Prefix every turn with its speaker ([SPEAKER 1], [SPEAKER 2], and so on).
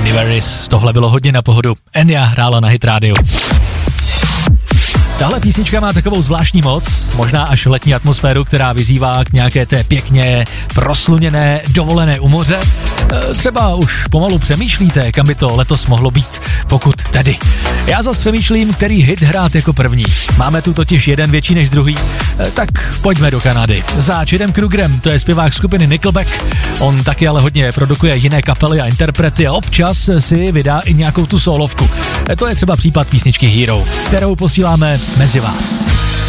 [SPEAKER 1] Universe. Tohle bylo hodně na pohodu. Enya hrála na Hit Radio. Tahle písnička má takovou zvláštní moc, možná až letní atmosféru, která vyzývá k nějaké té pěkně prosluněné dovolené u moře. Třeba už pomalu přemýšlíte, kam by to letos mohlo být, pokud tedy. Já zas přemýšlím, který hit hrát jako první. Máme tu totiž jeden větší než druhý, tak pojďme do Kanady. Za Chadem Krugerem, to je zpěvák skupiny Nickelback. On taky ale hodně produkuje jiné kapely a interprety a občas si vydá i nějakou tu solovku. To je třeba případ písničky Hero, kterou posíláme mezi vás.